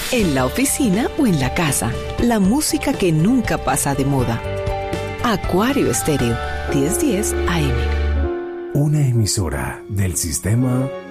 en la oficina o en la casa. La música que nunca pasa de moda. Acuario Estéreo, 1010 AM. Una emisora del Sistema